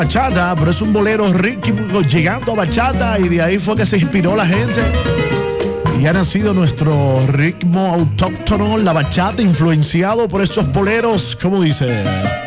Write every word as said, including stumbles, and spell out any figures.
bachata, pero es un bolero rítmico llegando a bachata y de ahí fue que se inspiró la gente. Y ha nacido nuestro ritmo autóctono, la bachata, influenciado por estos boleros, como dice...